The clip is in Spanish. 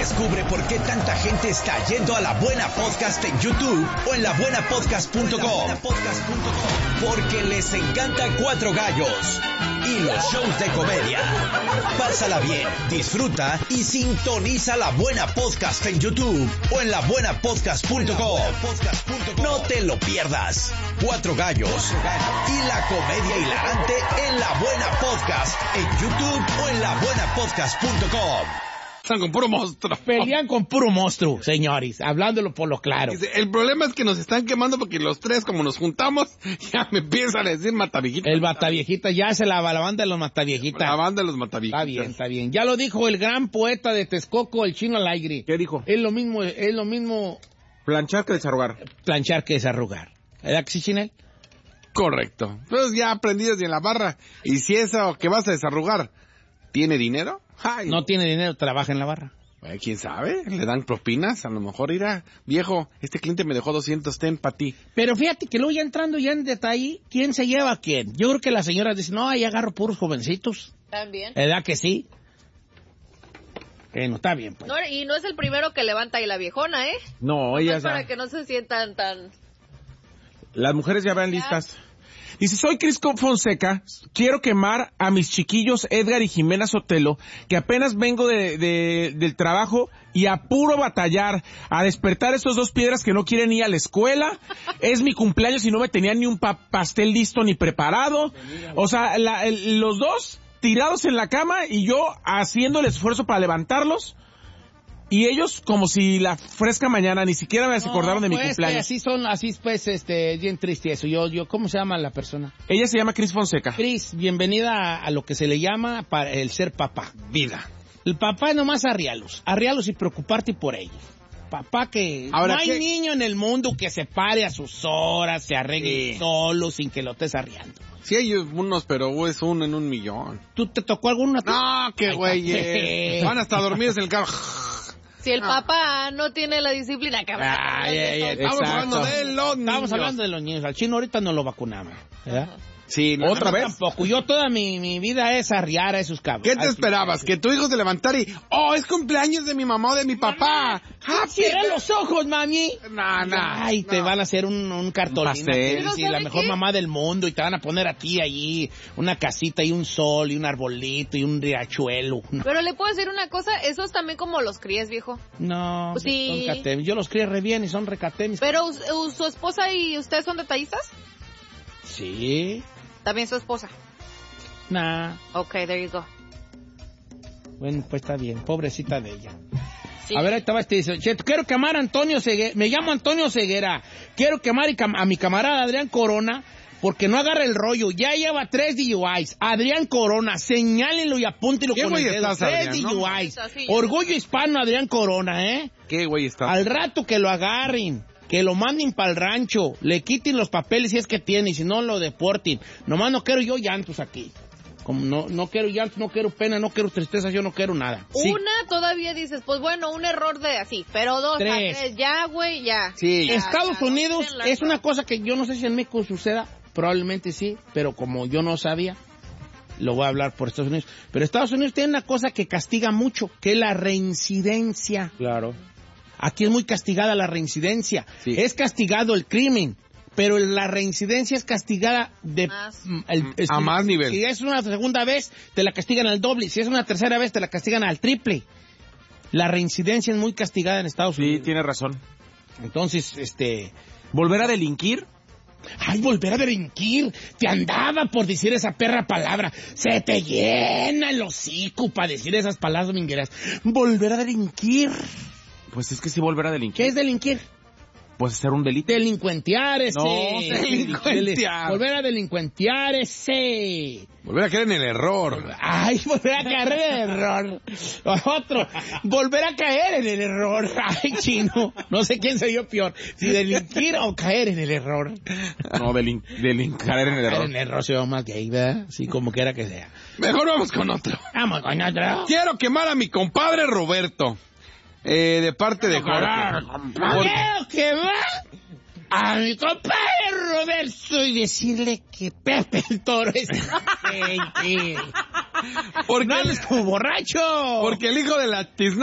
Descubre por qué tanta gente está yendo a La Buena Podcast en YouTube o en labuenapodcast.com. Porque les encanta Cuatro Gallos y los shows de comedia. Pásala bien, disfruta y sintoniza La Buena Podcast en YouTube o en labuenapodcast.com. No te lo pierdas. Cuatro Gallos y la comedia hilarante en La Buena Podcast en YouTube o en labuenapodcast.com. Están con puro monstruo. Pelean con puro monstruo, señores, hablándolo por lo claro. El problema es que nos están quemando porque los tres, como nos juntamos, ya me empiezan a decir mataviejita. El mataviejita, ya se la banda de los mataviejitas. La banda de los mataviejitas. Está bien. Ya lo dijo el gran poeta de Texcoco, el Chino Alegre. ¿Qué dijo? Es lo mismo Planchar que desarrugar. Planchar que desarrugar. ¿Verdad que sí, Chinel? Correcto. Pues ya aprendí desde la barra. Y si eso que vas a desarrugar tiene dinero... Ay, no tiene dinero, trabaja en la barra. ¿Quién sabe? ¿Le dan propinas? A lo mejor irá, viejo, este cliente me dejó 200, ten para ti. Pero fíjate que luego ya entrando ya en detalle, ¿quién se lleva a quién? Yo creo que las señoras dicen, no, ahí agarro puros jovencitos. También. ¿Verdad que sí? No, está bien, pues. No, y no es el primero que levanta ahí la viejona, ¿eh? No, ellas para ya... que no se sientan tan... Las mujeres ya van listas. Dice, soy Crisco Fonseca, quiero quemar a mis chiquillos Edgar y Jimena Sotelo, que apenas vengo del trabajo y a puro batallar, a despertar estos dos piedras que no quieren ir a la escuela. Es mi cumpleaños y no me tenían ni un pastel listo ni preparado. O sea, los dos tirados en la cama y yo haciendo el esfuerzo para levantarlos. Y ellos como si la fresca mañana ni siquiera se acordaron de mi cumpleaños. Así bien triste eso. Yo, ¿cómo se llama la persona? Ella se llama Cris Fonseca. Cris, bienvenida a lo que se le llama para el ser papá. Vida. El papá es nomás arrialos y preocuparte por ellos. Papá que ahora, no hay niño en el mundo que se pare a sus horas, se arregle solo sin que lo estés arriando. Sí hay unos, pero es uno en 1,000,000. ¿Tú te tocó alguno? No, qué güey. Van hasta dormidos en el carro. Si el papá no tiene la disciplina, cabrón. Estamos hablando de los niños. Estamos hablando de los niños. Al chino ahorita no lo vacunamos, ¿verdad? Sí, ¿Otra vez? Tampoco. Yo toda mi vida es arriar a esos cabros. ¿Qué te esperabas? Que tu hijo se levantara y... ¡Oh, es cumpleaños de mi mamá o de mi papá! ¡Cierra los ojos, mami! No. Ay, te van a hacer un cartolín. Sí, la mejor mamá del mundo. Y te van a poner a ti allí una casita y un sol y un arbolito y un riachuelo. Pero le puedo decir una cosa, esos también como los críes, viejo. No, sí. Son catemis. Yo los crié re bien y son recatemis. ¿Pero su esposa y ustedes son detallistas? Sí. ¿También su esposa? Nah. Ok, there you go. Bueno, pues está bien. Pobrecita de ella. Sí. A ver, ahí estaba dice, quiero quemar a Antonio Ceguera. Me llamo Antonio Ceguera. Quiero quemar a mi camarada Adrián Corona porque no agarra el rollo. Ya lleva 3 DUIs. Adrián Corona, señálenlo y apúntenlo con el dedo. 3 DUIs. ¿No? Orgullo hispano Adrián Corona, ¿eh? ¿Qué güey está? Al rato que lo agarren. Que lo manden para el rancho, le quiten los papeles si es que tiene, y si no lo deporten. Nomás no quiero yo llantos aquí. Como no quiero llantos, no quiero pena, no quiero tristeza, yo no quiero nada. Una todavía dices, pues bueno, un error de así, pero 2 a 3, ya, güey, ya. Sí. Ya, Estados ya, Unidos es una cosa que yo no sé si en México suceda, probablemente sí, pero como yo no sabía, lo voy a hablar por Estados Unidos. Pero Estados Unidos tiene una cosa que castiga mucho, que es la reincidencia. Claro. Aquí es muy castigada la reincidencia. Sí. Es castigado el crimen, pero la reincidencia es castigada a más nivel. Si es una segunda vez, te la castigan al doble. Si es una tercera vez, te la castigan al triple. La reincidencia es muy castigada en Estados Unidos. Sí, tiene razón. Entonces, ¿volver a delinquir? Ay, volver a delinquir. Te andaba por decir esa perra palabra. Se te llena el hocico para decir esas palabras mingueras. Volver a delinquir. Pues es que sí, volver a delinquir. ¿Qué es delinquir? Pues hacer un delito. Delincuentear No, delincuentear. Volver a delincuentear ese. Volver a caer en el error. Ay, volver a caer en el error. Otro. Volver a caer en el error. Ay, chino. No sé quién se dio peor. Si delinquir o caer en el error. No, caer en el Caer error. en el error se va más gay, ¿verdad? Así como quiera que sea. Mejor vamos con otro. Vamos con otro. Quiero quemar a mi compadre Roberto. De parte de Jorge. Quiero quemar a mi compadre Roberto y decirle que Pepe el Toro es porque no hables como borracho. Porque el hijo de la